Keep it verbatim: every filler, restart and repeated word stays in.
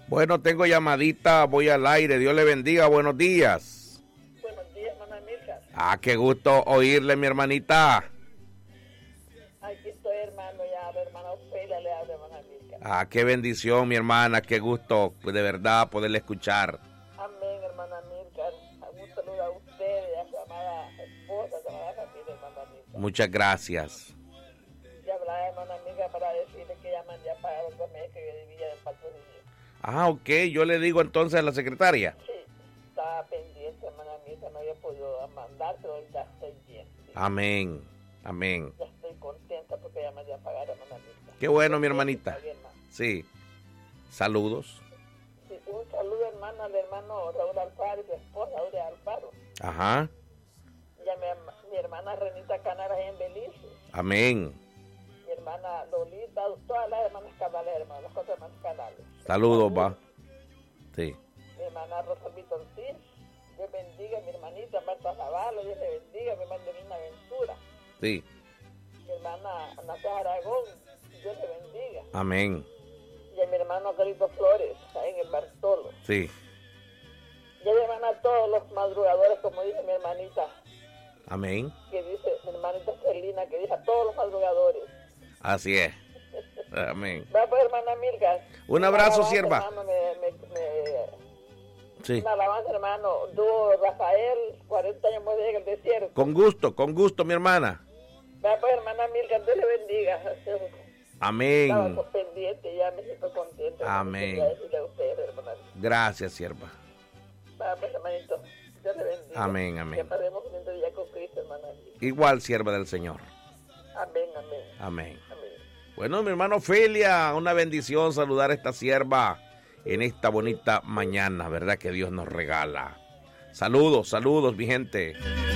Bueno, tengo llamadita, voy al aire. Dios le bendiga, buenos días. Buenos días, hermana Milka. Ah, qué gusto oírle, mi hermanita. Aquí estoy, hermano, ya, la hermana Ofelia le habla, hermana Milka. Ah, qué bendición, mi hermana, qué gusto, de verdad, poderle escuchar. Amén, hermana Milka. Un saludo a usted y a su amada esposa, a su amada familia, hermana Milka. Muchas gracias. Ya hablaba, hermana Milka, para decirle que ya mandé a pagar los dos meses que yo debía del patrocinio. Ah, ok, yo le digo entonces a la secretaria. Sí, estaba pendiente, hermana Milka, no había podido mandar, pero ya estoy bien. Sí. Amén, amén. Ya estoy contenta porque ya mandé a pagar, hermana Milka. Qué bueno, mi hermanita. Bien, hermano. Sí, saludos. Sí, un saludo, hermano, al hermano Raúl Alfaro y su esposa, Aurea Alfaro. Ajá, Y a mi, mi hermana Renita Canaras en Belice. amén. Mi hermana Lolita, todas las hermanas Canales, hermanos, las cuatro hermanas Canales. Saludos, va. Sí, Mi hermana Rosalvita Ortiz, Dios bendiga. Mi hermanita Marta Zavala, Dios le bendiga. Mi hermana Lina Ventura. sí, Mi hermana Anastasia Aragón, Dios le bendiga. amén. Y a mi hermano Carito Flores, ahí en el Bartolo. Sí, Y a mi hermana a todos los madrugadores, como dice mi hermanita, amén. que dice, mi hermanita Celina, que dice a todos los madrugadores. Así es. Amén. Va pues, hermana Milka. Un abrazo, Una alabanza, sierva. Hermano, me, me, me, Sí. Una alabanza, hermano. Dúo Rafael, cuarenta años más en el desierto. Con gusto, con gusto, mi hermana. Va pues, hermana Milka, Dios le bendiga. Amén. Estaba pendiente, ya me siento contenta. Amén. Quería decirle a ustedes, hermana. Gracias, sierva. Va pues, hermanito. Dios le bendiga. Amén, amén. Que pasemos un lindo día con Cristo, hermana. Igual, sierva del Señor. Amén, amén. Amén. Amén. Bueno, mi hermano Ofelia, una bendición saludar a esta sierva en esta bonita mañana, ¿verdad? Que Dios nos regala. Saludos, saludos, mi gente.